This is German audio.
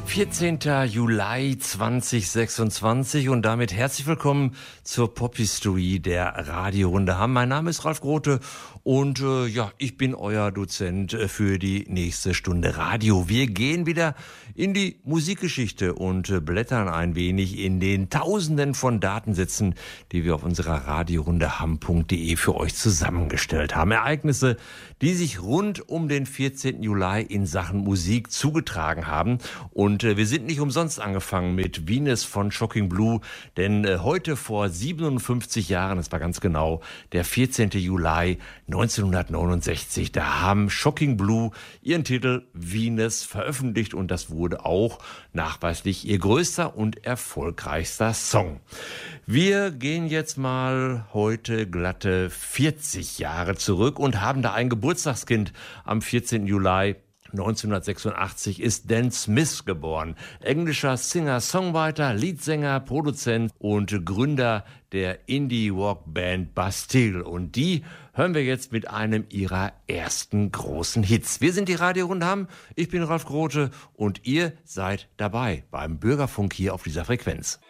14. Juli 2026 und damit herzlich willkommen zur Pop-History der Radiorunde Hamm. Mein Name ist Ralf Grote und ich bin euer Dozent für die nächste Stunde Radio. Wir gehen wieder in die Musikgeschichte und blättern ein wenig in den Tausenden von Datensätzen, die wir auf unserer radiorundehamm.de für euch zusammengestellt haben. Ereignisse, die sich rund um den 14. Juli in Sachen Musik zugetragen haben. Und wir sind nicht umsonst angefangen mit Venus von Shocking Blue, denn heute vor 57 Jahren, das war ganz genau der 14. Juli 1969, da haben Shocking Blue ihren Titel Venus veröffentlicht und das wurde auch nachweislich ihr größter und erfolgreichster Song. Wir gehen jetzt mal heute glatte 40 Jahre zurück und haben da ein Geburtstagskind. Am 14. Juli 1986 ist Dan Smith geboren. Englischer Singer-Songwriter, Leadsänger, Produzent und Gründer der Indie-Rock-Band Bastille. Und die hören wir jetzt mit einem ihrer ersten großen Hits. Wir sind die Radiorunde Hamm. Ich bin Ralf Grote und ihr seid dabei beim Bürgerfunk hier auf dieser Frequenz.